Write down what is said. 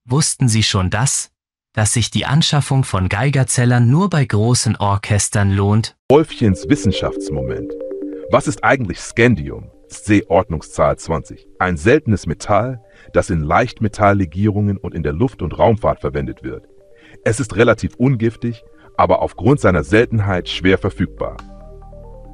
Wussten Sie schon das? Dass sich die Anschaffung von Geigerzählern nur bei großen Orchestern lohnt? Wolfchens Wissenschaftsmoment. Was ist eigentlich Scandium? C-Ordnungszahl 20. Ein seltenes Metall, das in Leichtmetalllegierungen und in der Luft- und Raumfahrt verwendet wird. Es ist relativ ungiftig, aber aufgrund seiner Seltenheit schwer verfügbar.